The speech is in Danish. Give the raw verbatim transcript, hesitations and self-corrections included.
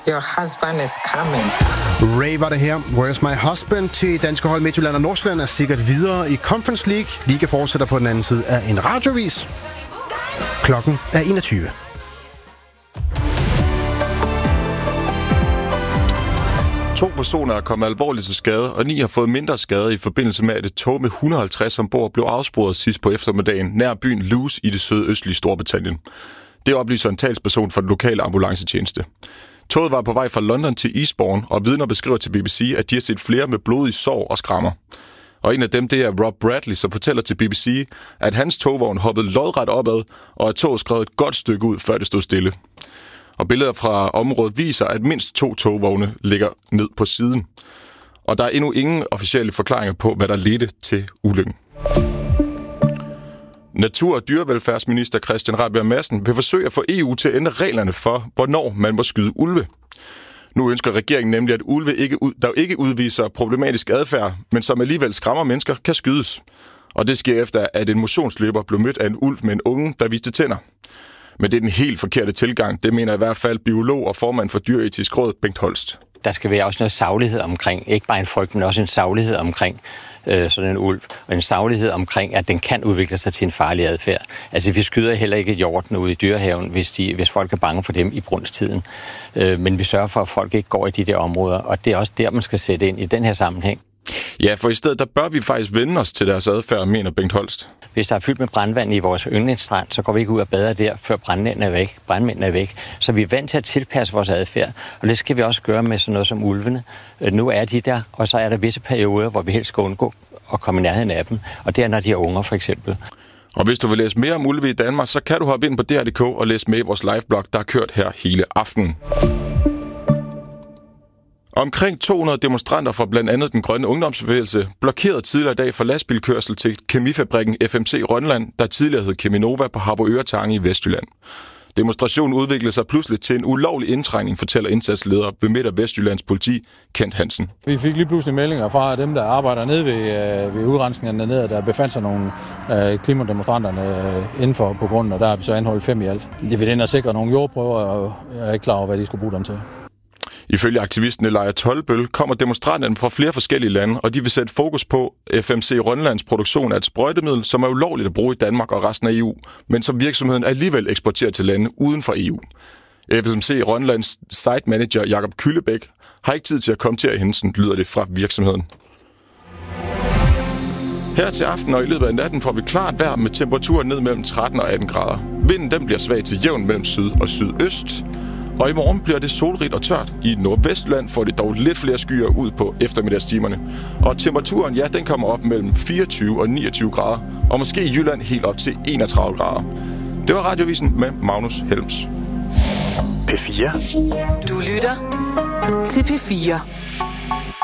Your husband is coming. Ray var det her. Where's my husband? Til danske hold Midtjylland og Nordsjælland er sikkert videre i Conference League. Liga fortsætter på den anden side af en radiovis. Klokken er enogtyve. To personer er kommet alvorligt til skade, og ni har fået mindre skade i forbindelse med, at et tog med et hundrede og halvtreds ombord blev afsporet sidst på eftermiddagen nær byen Lewes i det sydøstlige Storbritannien. Det oplyser en talsperson for den lokale ambulancetjeneste. Toget var på vej fra London til Eastbourne, og vidner beskriver til B B C, at de har set flere med blodige sår og skrammer. Og en af dem, det er Rob Bradley, som fortæller til B B C, at hans togvogn hoppede lodret opad, og at toget skred et godt stykke ud, før det stod stille. Og billeder fra området viser, at mindst to togvogne ligger ned på siden. Og der er endnu ingen officielle forklaringer på, hvad der ledte til ulykken. Natur- og dyrevelfærdsminister Christian Rabjerg Madsen vil forsøge at få E U til at ændre reglerne for, hvornår man må skyde ulve. Nu ønsker regeringen nemlig, at ulve, ikke ud, der ikke udviser problematisk adfærd, men som alligevel skræmmer mennesker, kan skydes. Og det sker efter, at en motionsløber blev mødt af en ulv med en unge, der viste tænder. Men det er den helt forkerte tilgang. Det mener i hvert fald biolog og formand for Dyreetisk Råd, Bengt Holst. Der skal være også noget saglighed omkring, ikke bare en frygt, men også en saglighed omkring øh, sådan en ulv. Og en saglighed omkring, at den kan udvikle sig til en farlig adfærd. Altså, vi skyder heller ikke hjorten ude i dyrehaven, hvis, de, hvis folk er bange for dem i brunstiden. Øh, men vi sørger for, at folk ikke går i de der områder, og det er også der, man skal sætte ind i den her sammenhæng. Ja, for i stedet der bør vi faktisk vende os til deres adfærd, mener Bengt Holst. Hvis der er fyldt med brandvand i vores yndlingsstrand, så går vi ikke ud og bader der, før brandmændene er væk. Brandmændene er væk. Så vi er vant til at tilpasse vores adfærd, og det skal vi også gøre med sådan noget som ulvene. Nu er de der, og så er der visse perioder, hvor vi helst skal undgå at komme i nærheden af dem, og det er, når de er unger for eksempel. Og hvis du vil læse mere om ulve i Danmark, så kan du hoppe ind på D R punktum d k og læse med i vores liveblog, der er kørt her hele aftenen. Omkring to hundrede demonstranter fra blandt andet den grønne ungdomsbevægelse blokerede tidligere i dag for lastbilkørsel til kemifabrikken F M C Rønland, der tidligere hed Cheminova på Harboøre Tange i Vestjylland. Demonstrationen udviklede sig pludselig til en ulovlig indtrængning, fortæller indsatsleder ved Midt- og Vestjyllands politi, Kent Hansen. Vi fik lige pludselig meldinger fra dem, der arbejder nede ved, øh, ved udrensningen dernede, der befandt sig nogle øh, klimademonstranterne øh, indenfor på grunden, og der har vi så anholdt fem i alt. Det vil ind og sikre nogle jordprøver, og jeg er ikke klar over, hvad de skal bruge dem til. Ifølge aktivisten Elijah Tolbøl kommer demonstranterne fra flere forskellige lande, og de vil sætte fokus på F M C Rønlands produktion af et sprøjtemiddel, som er ulovligt at bruge i Danmark og resten af E U, men som virksomheden alligevel eksporterer til lande uden for E U. F M C Rønlands site manager Jakob Kyllebæk har ikke tid til at komme til at hente, lyder det fra virksomheden. Her til aften og i løbet af natten får vi klart vejr med temperaturer ned mellem tretten og atten grader. Vinden den bliver svag til jævn mellem syd og sydøst. Og i morgen bliver det solrigt og tørt. I Nordvestland får det dog lidt flere skyer ud på eftermiddagstimerne. Og temperaturen, ja, den kommer op mellem fireogtyve og niogtyve grader. Og måske i Jylland helt op til enogtredive grader. Det var Radiovisen med Magnus Helms. P fire. Du lytter til P fire.